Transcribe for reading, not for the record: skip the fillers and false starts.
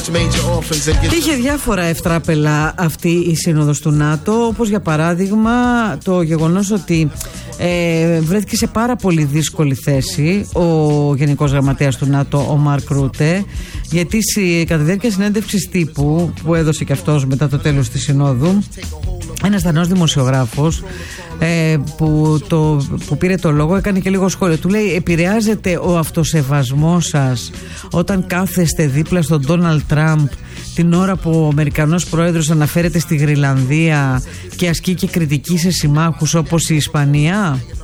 Είχε διάφορα ευτράπελα αυτή η σύνοδος του ΝΑΤΟ, όπως για παράδειγμα το γεγονός ότι βρέθηκε σε πάρα πολύ δύσκολη θέση ο Γενικός Γραμματέας του ΝΑΤΟ, ο Μαρκ Ρούτε, γιατί κατά τη διάρκεια συνέντευξης τύπου που έδωσε και αυτός μετά το τέλος της συνόδου, ένας στανός δημοσιογράφος που πήρε το λόγο έκανε και λίγο σχόλιο. Του λέει: επηρεάζεται ο αυτοσεβασμός σας όταν κάθεστε δίπλα στον Ντόναλντ Τραμπ την ώρα που ο Αμερικανός πρόεδρος αναφέρεται στη Γροιλανδία και ασκεί και κριτική σε συμμάχους όπως η Ισπανία?